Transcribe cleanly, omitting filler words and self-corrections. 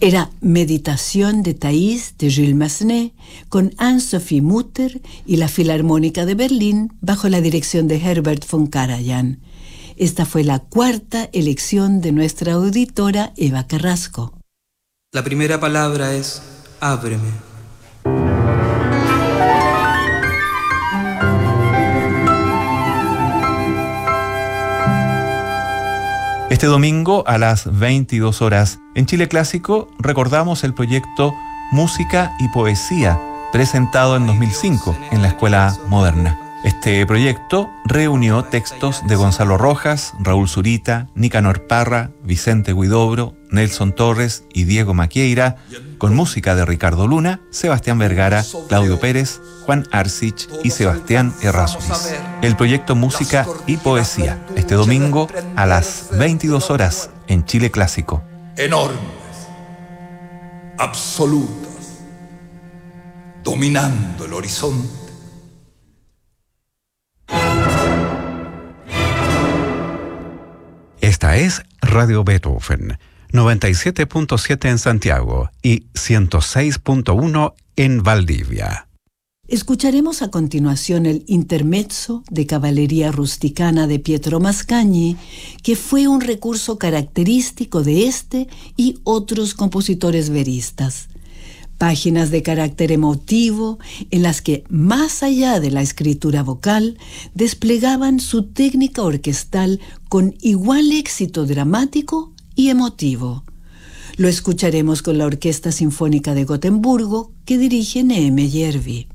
Era Meditación de Thais de Jules Massenet con Anne-Sophie Mutter y la Filarmónica de Berlín bajo la dirección de Herbert von Karajan. Esta fue la cuarta elección de nuestra auditora Eva Carrasco. La primera palabra es ábreme. Este domingo a las 22 horas en Chile Clásico recordamos el proyecto Música y Poesía, presentado en 2005 en la Escuela Moderna. Este proyecto reunió textos de Gonzalo Rojas, Raúl Zurita, Nicanor Parra, Vicente Huidobro, Nelson Torres y Diego Maquieira, con música de Ricardo Luna, Sebastián Vergara, Claudio Pérez, Juan Arcich y Sebastián Errázuriz. El proyecto Música y Poesía, este domingo a las 22 horas en Chile Clásico. Enormes, absolutas, dominando el horizonte. Esta es Radio Beethoven, 97.7 en Santiago y 106.1 en Valdivia. Escucharemos a continuación el intermezzo de Caballería Rusticana de Pietro Mascagni, que fue un recurso característico de este y otros compositores veristas. Páginas de carácter emotivo en las que, más allá de la escritura vocal, desplegaban su técnica orquestal con igual éxito dramático y emotivo. Lo escucharemos con la Orquesta Sinfónica de Gotemburgo, que dirige Neeme Järvi.